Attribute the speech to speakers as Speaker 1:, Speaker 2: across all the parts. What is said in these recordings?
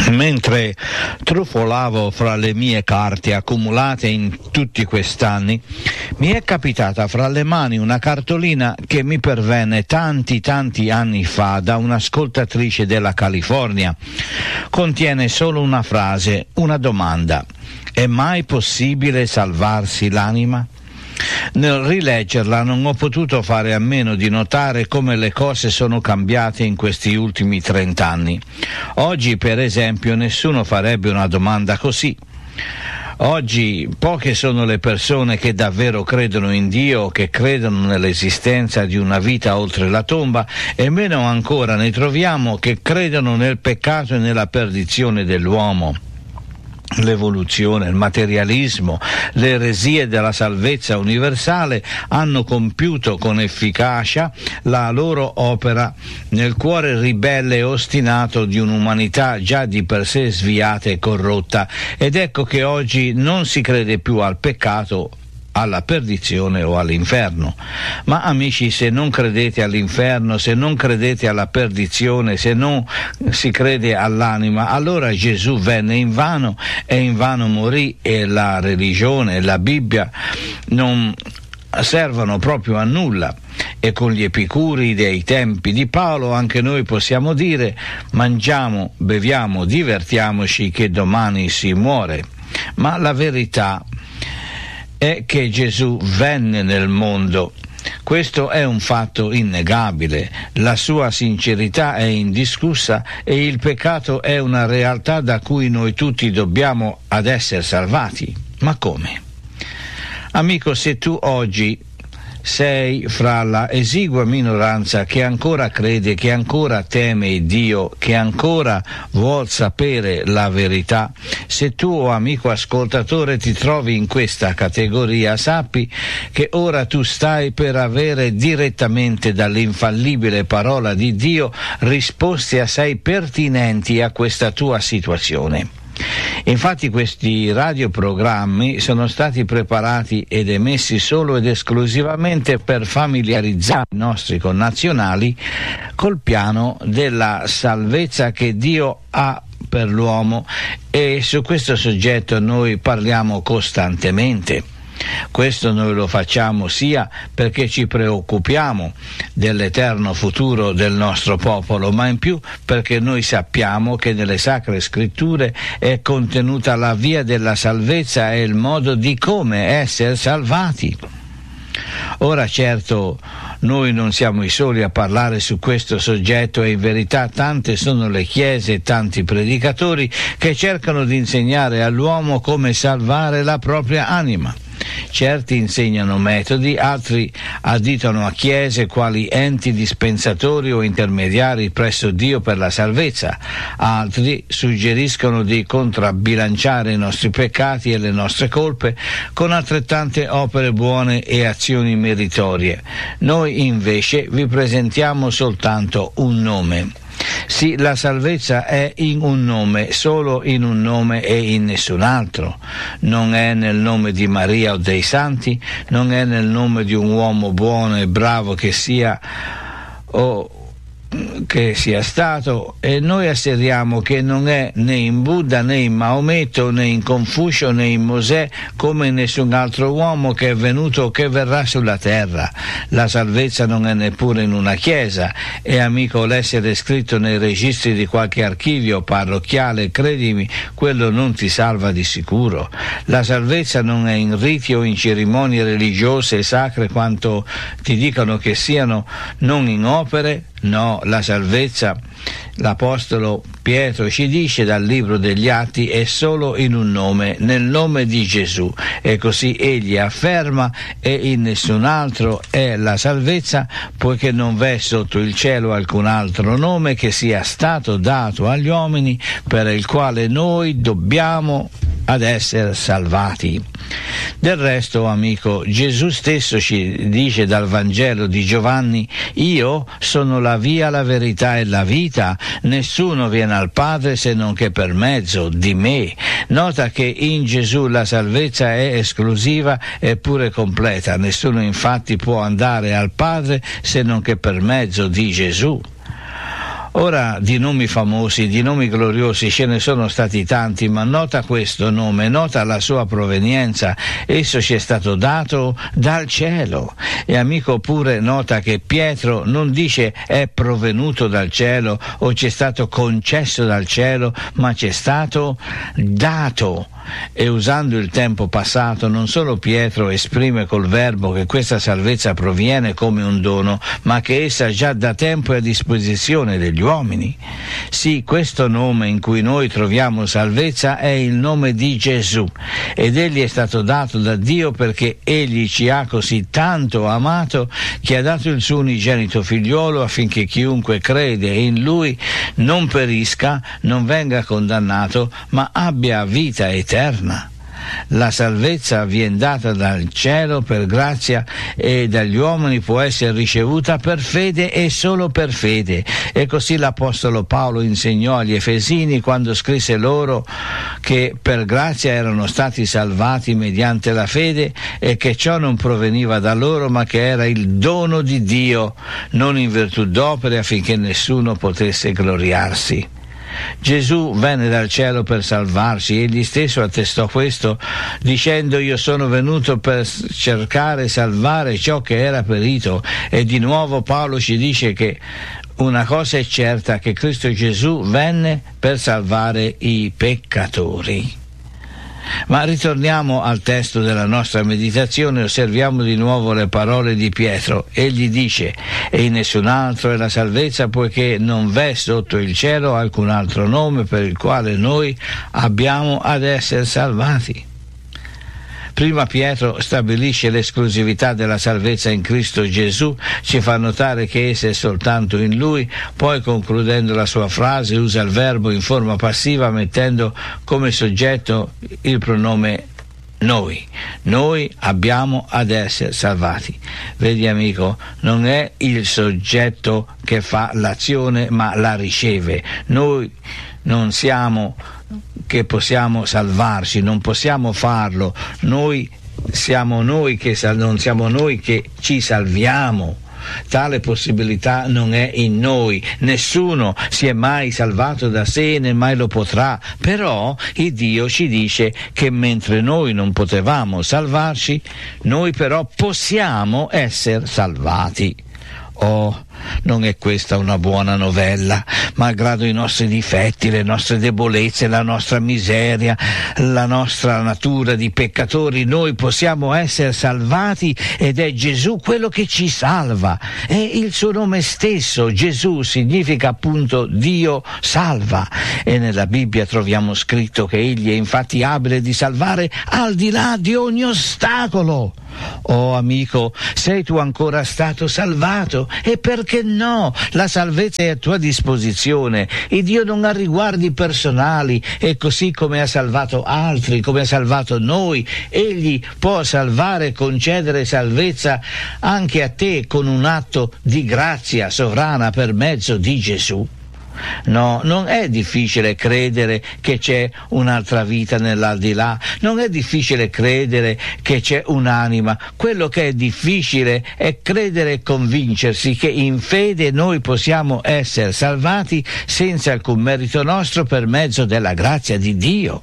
Speaker 1: Mentre trufolavo fra le mie carte accumulate in tutti quest'anni, mi è capitata fra le mani una cartolina che mi pervenne tanti anni fa da un'ascoltatrice della California. Contiene solo una frase, una domanda: è mai possibile salvarsi l'anima? Nel rileggerla non ho potuto fare a meno di notare come le cose sono cambiate in questi ultimi 30 anni. Oggi, per esempio, nessuno farebbe una domanda così. Oggi poche sono le persone che davvero credono in Dio, che credono nell'esistenza di una vita oltre la tomba, e meno ancora ne troviamo che credono nel peccato e nella perdizione dell'uomo. L'evoluzione, il materialismo, le eresie della salvezza universale hanno compiuto con efficacia la loro opera nel cuore ribelle e ostinato di un'umanità già di per sé sviata e corrotta, ed ecco che oggi non si crede più al peccato, alla perdizione o all'inferno. Ma amici, se non credete all'inferno, se non credete alla perdizione, se non si crede all'anima, allora Gesù venne in vano e in vano morì, e la religione e la Bibbia non servono proprio a nulla. E con gli epicuri dei tempi di Paolo anche noi possiamo dire: mangiamo, beviamo, divertiamoci, che domani si muore. Ma la verità è che Gesù venne nel mondo. Questo è un fatto innegabile. La sua sincerità è indiscussa e il peccato è una realtà da cui noi tutti dobbiamo ad essere salvati. Ma come? Amico, se tu oggi sei fra la esigua minoranza che ancora crede, che ancora teme Dio, che ancora vuol sapere la verità, se tu, amico ascoltatore, ti trovi in questa categoria, sappi che ora tu stai per avere direttamente dall'infallibile parola di Dio risposte assai pertinenti a questa tua situazione. Infatti questi radioprogrammi sono stati preparati ed emessi solo ed esclusivamente per familiarizzare i nostri connazionali col piano della salvezza che Dio ha per l'uomo, e su questo soggetto noi parliamo costantemente. Questo noi lo facciamo sia perché ci preoccupiamo dell'eterno futuro del nostro popolo, ma in più perché noi sappiamo che nelle Sacre Scritture è contenuta la via della salvezza e il modo di come essere salvati. Ora certo, noi non siamo i soli a parlare su questo soggetto, e in verità tante sono le chiese e tanti predicatori che cercano di insegnare all'uomo come salvare la propria anima. Certi insegnano metodi, altri additano a chiese quali enti dispensatori o intermediari presso Dio per la salvezza, altri suggeriscono di contrabbilanciare i nostri peccati e le nostre colpe con altrettante opere buone e azioni meritorie. Noi invece vi presentiamo soltanto un nome. Sì, la salvezza è in un nome, solo in un nome e in nessun altro. Non è nel nome di Maria o dei santi, non è nel nome di un uomo buono e bravo che sia o che sia stato, e noi asseriamo che non è né in Buddha né in Maometto né in Confucio né in Mosè, come in nessun altro uomo che è venuto o che verrà sulla terra. La salvezza non è neppure in una chiesa, e amico, l'essere scritto nei registri di qualche archivio parrocchiale, credimi, quello non ti salva di sicuro. La salvezza non è in riti o in cerimonie religiose e sacre quanto ti dicono che siano, non in opere. No, la salvezza, l'Apostolo Pietro ci dice dal libro degli Atti, è solo in un nome, nel nome di Gesù, e così egli afferma: e in nessun altro è la salvezza, poiché non v'è sotto il cielo alcun altro nome che sia stato dato agli uomini per il quale noi dobbiamo ad essere salvati. Del resto, amico, Gesù stesso ci dice dal Vangelo di Giovanni: io sono la via, la verità e la vita, nessuno viene al Padre se non che per mezzo di me. Nota che in Gesù la salvezza è esclusiva e pure completa, nessuno infatti può andare al Padre se non che per mezzo di Gesù. Ora, di nomi famosi, di nomi gloriosi ce ne sono stati tanti, ma nota questo nome, nota la sua provenienza. Esso ci è stato dato dal cielo. E amico, pure nota che Pietro non dice è provenuto dal cielo o ci è stato concesso dal cielo, ma ci è stato dato. E usando il tempo passato, non solo Pietro esprime col verbo che questa salvezza proviene come un dono, ma che essa già da tempo è a disposizione degli uomini. Sì, questo nome in cui noi troviamo salvezza è il nome di Gesù, ed egli è stato dato da Dio perché egli ci ha così tanto amato che ha dato il suo unigenito figliolo affinché chiunque crede in lui non perisca, non venga condannato, ma abbia vita eterna. La salvezza viene data dal cielo per grazia e dagli uomini può essere ricevuta per fede e solo per fede. E così l'Apostolo Paolo insegnò agli Efesini quando scrisse loro che per grazia erano stati salvati mediante la fede e che ciò non proveniva da loro ma che era il dono di Dio, non in virtù d'opere affinché nessuno potesse gloriarsi. Gesù venne dal cielo per salvarci, egli stesso attestò questo dicendo: io sono venuto per cercare e salvare ciò che era perito. E di nuovo Paolo ci dice che una cosa è certa, che Cristo Gesù venne per salvare i peccatori. Ma ritorniamo al testo della nostra meditazione e osserviamo di nuovo le parole di Pietro. Egli dice: e in nessun altro è la salvezza, poiché non v'è sotto il cielo alcun altro nome per il quale noi abbiamo ad essere salvati. Prima Pietro stabilisce l'esclusività della salvezza in Cristo Gesù, ci fa notare che essa è soltanto in Lui, poi concludendo la sua frase usa il verbo in forma passiva mettendo come soggetto il pronome noi. Noi abbiamo ad essere salvati. Vedi amico, non è il soggetto che fa l'azione ma la riceve. Noi non siamo che possiamo salvarci, non possiamo farlo. Non siamo noi che ci salviamo. Tale possibilità non è in noi. Nessuno si è mai salvato da sé né mai lo potrà. Però il Dio ci dice che mentre noi non potevamo salvarci, noi però possiamo essere salvati. Oh, non è questa una buona novella? Malgrado i nostri difetti, le nostre debolezze, la nostra miseria, la nostra natura di peccatori, noi possiamo essere salvati ed è Gesù quello che ci salva. È il suo nome stesso, Gesù, significa appunto Dio salva. E nella Bibbia troviamo scritto che Egli è infatti abile di salvare al di là di ogni ostacolo. Oh amico, sei tu ancora stato salvato? E perché no? La salvezza è a tua disposizione. Il Dio non ha riguardi personali e così come ha salvato altri, come ha salvato noi, Egli può salvare e concedere salvezza anche a te con un atto di grazia sovrana per mezzo di Gesù. No, non è difficile credere che c'è un'altra vita nell'aldilà, non è difficile credere che c'è un'anima. Quello che è difficile è credere e convincersi che in fede noi possiamo essere salvati senza alcun merito nostro per mezzo della grazia di Dio.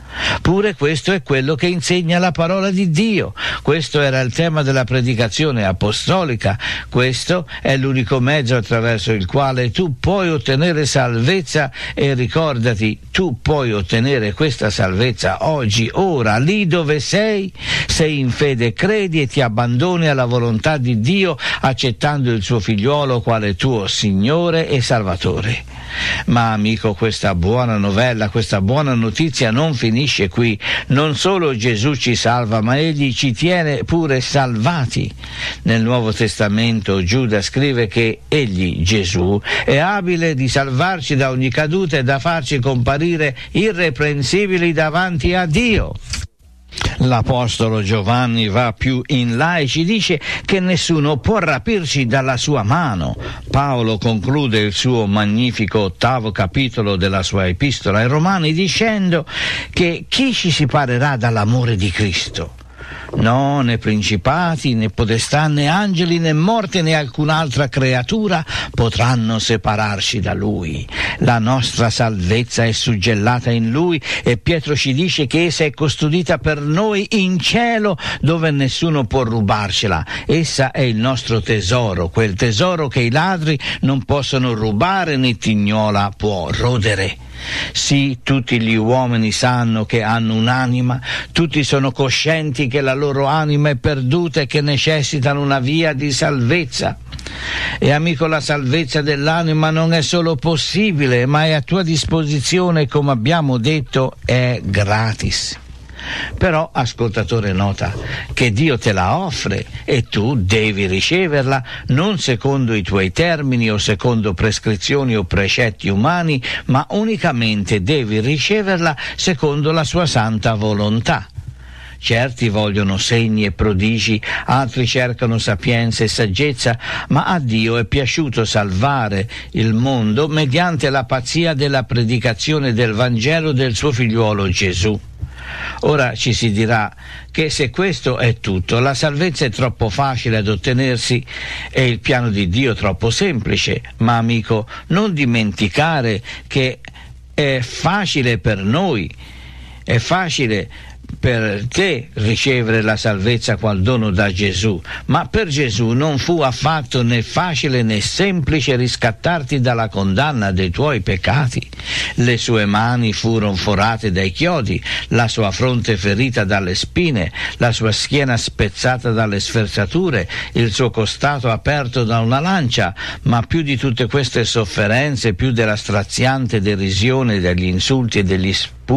Speaker 1: Pure questo è quello che insegna la parola di Dio. Questo era il tema della predicazione apostolica. Questo è l'unico mezzo attraverso il quale tu puoi ottenere salvezza, e ricordati, tu puoi ottenere questa salvezza oggi, ora, lì dove sei. Sei in fede, credi e ti abbandoni alla volontà di Dio, accettando il suo figliuolo quale tuo Signore e Salvatore. Ma amico, questa buona novella, questa buona notizia non finisce qui. Non solo Gesù ci salva, ma Egli ci tiene pure salvati. Nel Nuovo Testamento Giuda scrive che Egli, Gesù, è abile di salvarci da ogni caduta e da farci comparire irreprensibili davanti a Dio. L'Apostolo Giovanni va più in là e ci dice che nessuno può rapirci dalla sua mano. Paolo conclude il suo magnifico 8° capitolo della sua epistola ai Romani dicendo che chi ci separerà dall'amore di Cristo? No, né principati, né potestà, né angeli, né morte, né alcun'altra creatura potranno separarci da Lui. La nostra salvezza è suggellata in Lui e Pietro ci dice che essa è custodita per noi in cielo, dove nessuno può rubarcela. Essa è il nostro tesoro, quel tesoro che i ladri non possono rubare né tignola può rodere. Sì, tutti gli uomini sanno che hanno un'anima, tutti sono coscienti che la loro anima è perduta e che necessitano una via di salvezza. E amico, la salvezza dell'anima non è solo possibile, ma è a tua disposizione, come abbiamo detto, è gratis. Però, ascoltatore, nota che Dio te la offre e tu devi riceverla non secondo i tuoi termini o secondo prescrizioni o precetti umani, ma unicamente devi riceverla secondo la sua santa volontà. Certi vogliono segni e prodigi, altri cercano sapienza e saggezza, ma a Dio è piaciuto salvare il mondo mediante la pazzia della predicazione del Vangelo del suo figliuolo Gesù. Ora ci si dirà che se questo è tutto, la salvezza è troppo facile ad ottenersi e il piano di Dio troppo semplice, ma amico, non dimenticare che è facile per noi, è facile per te ricevere la salvezza qual dono da Gesù, ma per Gesù non fu affatto né facile né semplice riscattarti dalla condanna dei tuoi peccati. Le sue mani furono forate dai chiodi, la sua fronte ferita dalle spine, la sua schiena spezzata dalle sferzature, il suo costato aperto da una lancia, ma più di tutte queste sofferenze, più della straziante derisione, degli insulti e degli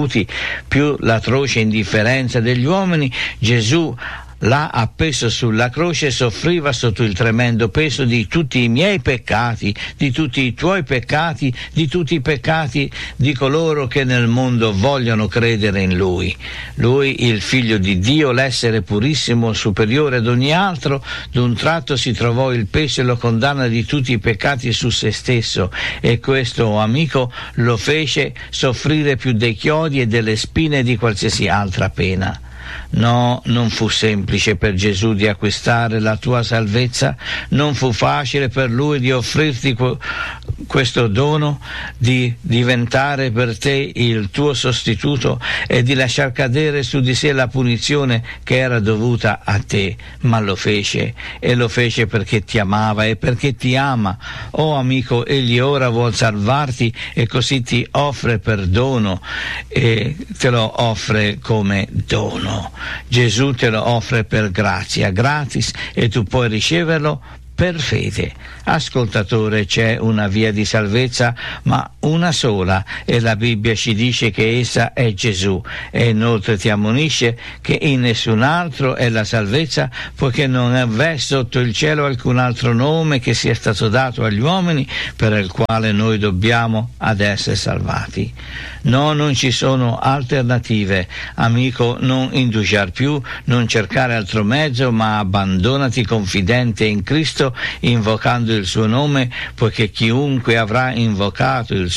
Speaker 1: più l'atroce indifferenza degli uomini, Gesù là appeso sulla croce soffriva sotto il tremendo peso di tutti i miei peccati, di tutti i tuoi peccati, di tutti i peccati di coloro che nel mondo vogliono credere in Lui. Lui, il Figlio di Dio, l'essere purissimo, superiore ad ogni altro, d'un tratto si trovò il peso e la condanna di tutti i peccati su se stesso, e questo, amico, lo fece soffrire più dei chiodi e delle spine e di qualsiasi altra pena. No, non fu semplice per Gesù di acquistare la tua salvezza, non fu facile per Lui di offrirti questo dono, di diventare per te il tuo sostituto e di lasciar cadere su di sé la punizione che era dovuta a te, ma lo fece, e lo fece perché ti amava e perché ti ama. Oh amico, Egli ora vuol salvarti e così ti offre perdono e te lo offre come dono. Gesù te lo offre per grazia, gratis, e tu puoi riceverlo per fede. Ascoltatore, c'è una via di salvezza, ma una sola, e la Bibbia ci dice che essa è Gesù, e inoltre ti ammonisce che in nessun altro è la salvezza, poiché non v'è sotto il cielo alcun altro nome che sia stato dato agli uomini per il quale noi dobbiamo ad essere salvati. No, non ci sono alternative, amico, non indugiar più, non cercare altro mezzo, ma abbandonati confidente in Cristo, invocando il suo nome, poiché chiunque avrà invocato il